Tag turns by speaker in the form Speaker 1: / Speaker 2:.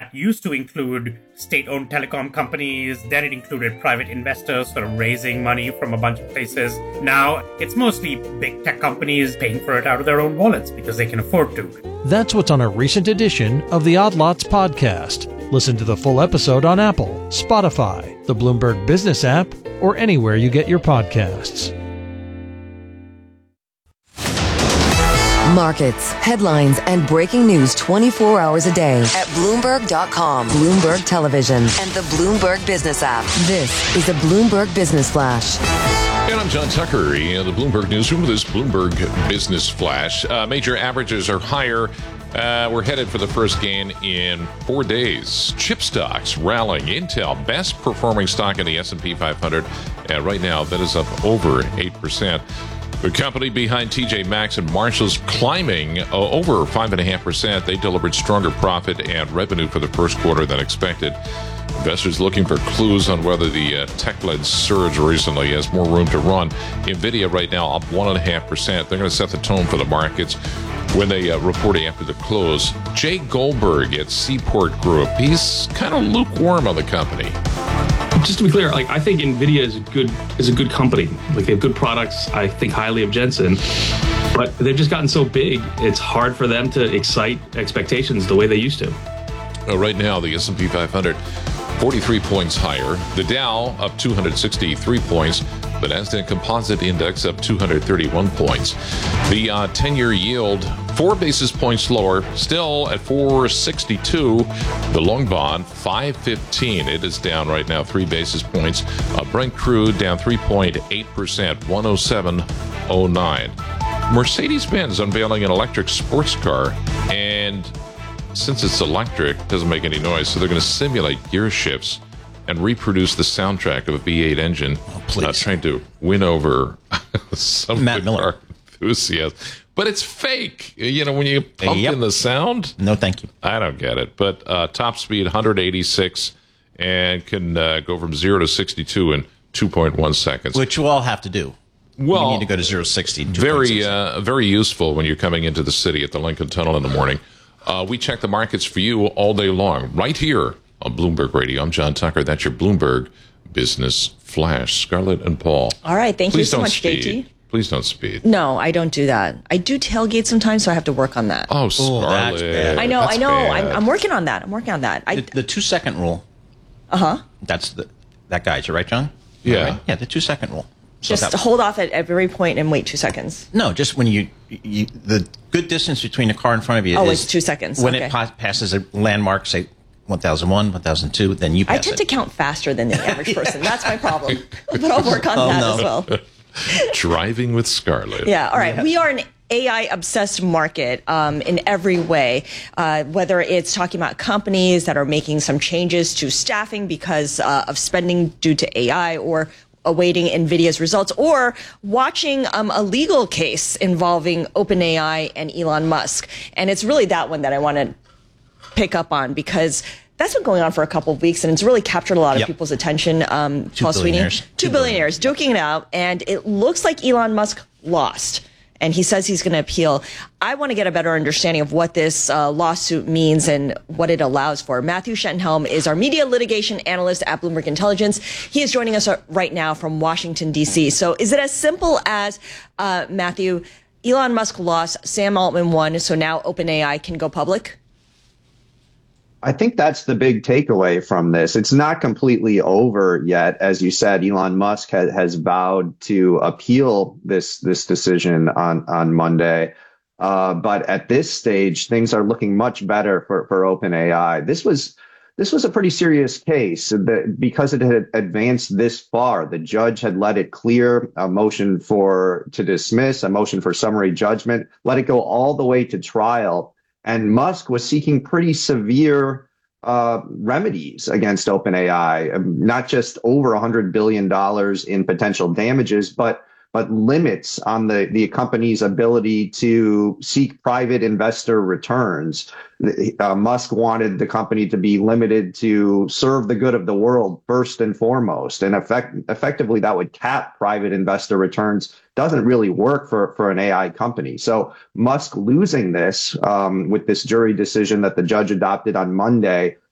Speaker 1: that used to include state-owned telecom companies. Then it included private investors sort of raising money from a bunch of places. Now it's mostly big tech companies paying for it out of their own wallets because they can afford to.
Speaker 2: That's what's on a recent edition of the Odd Lots podcast. Listen to the full episode on Apple, Spotify, the Bloomberg Business app, or anywhere you get your podcasts.
Speaker 3: Markets, headlines, and breaking news 24 hours a day at Bloomberg.com, Bloomberg Television, and the Bloomberg Business app. This is the Bloomberg Business Flash.
Speaker 4: And I'm John Tucker in the Bloomberg Newsroom with this Bloomberg Business Flash. Major averages are higher. We're headed for the first gain in 4 days. Chip stocks rallying. Intel, best performing stock in the S&P 500. And right now, that is up over 8%. The company behind TJ Maxx and Marshalls climbing over 5.5%. They delivered stronger profit and revenue for the first quarter than expected. Investors looking for clues on whether the tech-led surge recently has more room to run. NVIDIA right now up 1.5%. They're going to set the tone for the markets when they report after the close. Jay Goldberg at Seaport Group. He's kind of lukewarm on the company.
Speaker 5: Just to be clear, I think NVIDIA is a good company. They have good products. I think highly of Jensen, but they've just gotten so big. It's hard for them to excite expectations the way they used to.
Speaker 4: Right now, the S&P 500, 43 points higher. The Dow up 263 points. The Nasdaq Composite Index up 231 points. The 10-year yield 4 basis points lower, still at 462. The long bond 515. It is down right now 3 basis points. Brent crude down 3.8%, 107.09. Mercedes-Benz unveiling an electric sports car, and since it's electric, it doesn't make any noise, so they're going to simulate gear shifts and reproduce the soundtrack of a V8 engine. Trying to win over some
Speaker 6: Matt Miller
Speaker 4: car enthusiasts. But it's fake. When you pump in the sound.
Speaker 6: No, thank you.
Speaker 4: I don't get it. But top speed, 186, and can go from 0 to 62 in 2.1 seconds.
Speaker 6: Which we'll all have to do.
Speaker 4: Well,
Speaker 6: you need to go to 0 to 60.
Speaker 4: Very useful when you're coming into the city at the Lincoln Tunnel in the morning. We check the markets for you all day long, right here on Bloomberg Radio. I'm John Tucker. That's your Bloomberg Business Flash. Scarlett and Paul.
Speaker 7: All right. Thank you so much, JT.
Speaker 4: Please don't speed.
Speaker 7: No, I don't do that. I do tailgate sometimes, so I have to work on that.
Speaker 4: Oh, Scarlett.
Speaker 6: That's bad.
Speaker 7: I know.
Speaker 4: Bad.
Speaker 7: I'm working on that.
Speaker 6: The 2-second rule. That's that guy's, right, John?
Speaker 4: Yeah.
Speaker 6: Right? Yeah, the 2-second rule. So
Speaker 7: just hold off at every point and wait 2 seconds.
Speaker 6: No, just when you the good distance between the car in front of you is
Speaker 7: it's 2 seconds.
Speaker 6: When it passes a landmark, say 1001, 1002, then you pass it.
Speaker 7: I tend to count faster than the average person. That's my problem. But I'll work on that as well.
Speaker 4: Driving with Scarlett.
Speaker 7: Yeah, all right. Yeah. We are an AI-obsessed market in every way, whether it's talking about companies that are making some changes to staffing because of spending due to AI, or awaiting NVIDIA's results, or watching a legal case involving OpenAI and Elon Musk. And it's really that one that I want to pick up on, because that's been going on for a couple of weeks, and it's really captured a lot of people's attention. Paul Sweeney, 2 billionaires duking it out, and it looks like Elon Musk lost. And he says he's going to appeal. I want to get a better understanding of what this lawsuit means and what it allows for. Matthew Schenhelm is our media litigation analyst at Bloomberg Intelligence. He is joining us right now from Washington, D.C. So is it as simple as, Matthew, Elon Musk lost, Sam Altman won, so now OpenAI can go public?
Speaker 8: I think that's the big takeaway from this. It's not completely over yet. As you said, Elon Musk has vowed to appeal this decision on Monday. But at this stage, things are looking much better for OpenAI. This was a pretty serious case because it had advanced this far. The judge had let it clear, a motion to dismiss, a motion for summary judgment, let it go all the way to trial. And Musk was seeking pretty severe remedies against OpenAI, not just over $100 billion in potential damages, but limits on the company's ability to seek private investor returns. Musk wanted the company to be limited to serve the good of the world first and foremost. And effectively, that would cap private investor returns. Doesn't really work for an AI company. So Musk losing this with this jury decision that the judge adopted on Monday